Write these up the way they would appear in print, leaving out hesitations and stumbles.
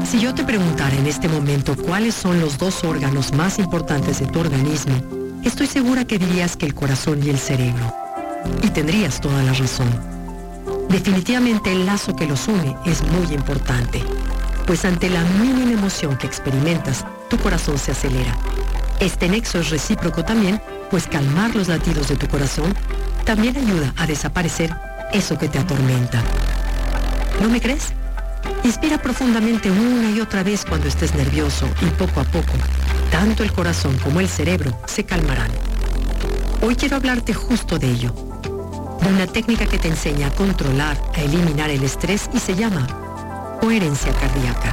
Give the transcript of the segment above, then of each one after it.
Si yo te preguntara en este momento cuáles son los dos órganos más importantes de tu organismo, estoy segura que dirías que el corazón y el cerebro. Y tendrías toda la razón. Definitivamente el lazo que los une es muy importante, pues ante la mínima emoción que experimentas, tu corazón se acelera. Este nexo es recíproco también, pues calmar los latidos de tu corazón también ayuda a desaparecer eso que te atormenta. ¿No me crees? Inspira profundamente una y otra vez cuando estés nervioso y poco a poco, tanto el corazón como el cerebro se calmarán. Hoy quiero hablarte justo de ello, de una técnica que te enseña a controlar, a eliminar el estrés y se llama coherencia cardíaca.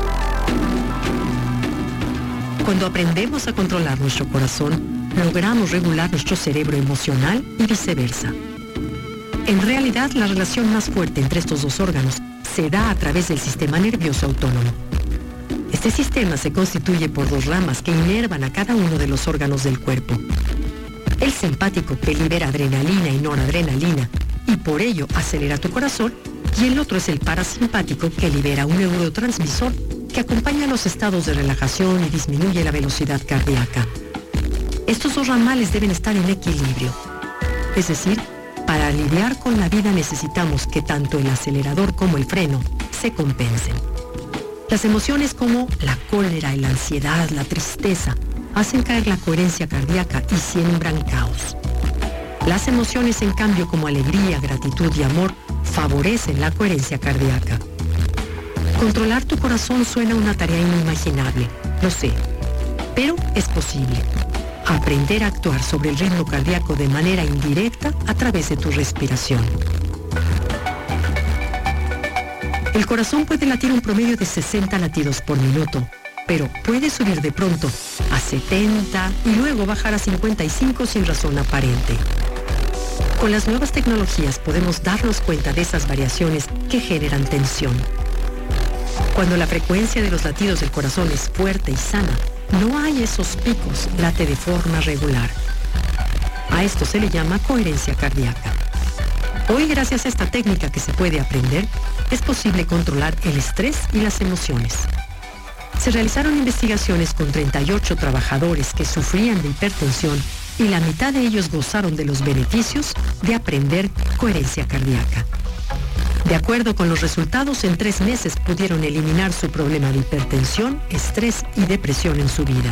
Cuando aprendemos a controlar nuestro corazón, logramos regular nuestro cerebro emocional y viceversa. En realidad, la relación más fuerte entre estos dos órganos se da a través del sistema nervioso autónomo. Este sistema se constituye por dos ramas que inervan a cada uno de los órganos del cuerpo. El simpático, que libera adrenalina y noradrenalina y por ello acelera tu corazón, y el otro es el parasimpático, que libera un neurotransmisor que acompaña los estados de relajación y disminuye la velocidad cardíaca. Estos dos ramales deben estar en equilibrio. Es decir, para lidiar con la vida necesitamos que tanto el acelerador como el freno se compensen. Las emociones como la cólera y la ansiedad, la tristeza, hacen caer la coherencia cardíaca y siembran caos. Las emociones, en cambio, como alegría, gratitud y amor, favorecen la coherencia cardíaca. Controlar tu corazón suena una tarea inimaginable, lo sé, pero es posible. Aprender a actuar sobre el ritmo cardíaco de manera indirecta a través de tu respiración. El corazón puede latir un promedio de 60 latidos por minuto, pero puede subir de pronto a 70 y luego bajar a 55 sin razón aparente. Con las nuevas tecnologías podemos darnos cuenta de esas variaciones que generan tensión. Cuando la frecuencia de los latidos del corazón es fuerte y sana, no hay esos picos, late de forma regular. A esto se le llama coherencia cardíaca. Hoy, gracias a esta técnica que se puede aprender, es posible controlar el estrés y las emociones. Se realizaron investigaciones con 38 trabajadores que sufrían de hipertensión y la mitad de ellos gozaron de los beneficios de aprender coherencia cardíaca. De acuerdo con los resultados, en 3 meses pudieron eliminar su problema de hipertensión, estrés y depresión en su vida.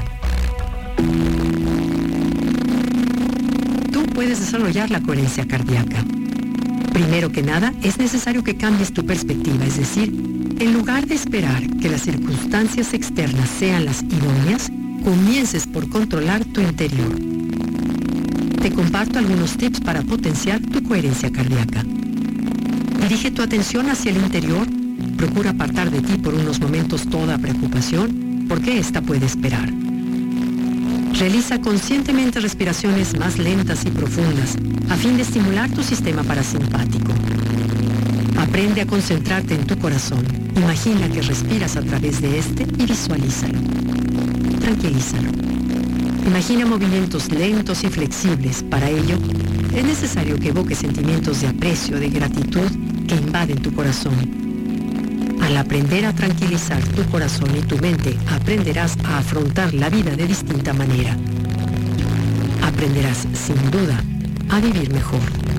Tú puedes desarrollar la coherencia cardíaca. Primero que nada, es necesario que cambies tu perspectiva, es decir, en lugar de esperar que las circunstancias externas sean las idóneas, comiences por controlar tu interior. Te comparto algunos tips para potenciar tu coherencia cardíaca. Dirige tu atención hacia el interior, procura apartar de ti por unos momentos toda preocupación, porque esta puede esperar. Realiza conscientemente respiraciones más lentas y profundas, a fin de estimular tu sistema parasimpático. Aprende a concentrarte en tu corazón. Imagina que respiras a través de este y visualízalo. Tranquilízalo. Imagina movimientos lentos y flexibles. Para ello, es necesario que evoques sentimientos de aprecio, de gratitud que invaden tu corazón. Al aprender a tranquilizar tu corazón y tu mente, aprenderás a afrontar la vida de distinta manera. Aprenderás, sin duda, a vivir mejor.